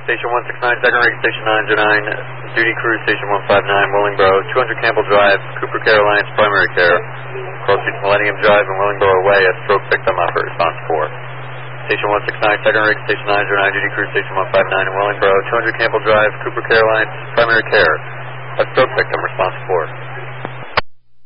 Station 169, second rig, Station 909, duty crew, Station 159, Willingboro, 200 Campbell Drive, Cooper Care Alliance, primary care. Cross Streets Millennium Drive and Willingboro Way, a stroke victim offer, response 4. Station 169, second rig, Station 909, duty crew, Station 159 in Willingboro, 200 Campbell Drive, Cooper Care Alliance, primary care. A stroke victim, response 4.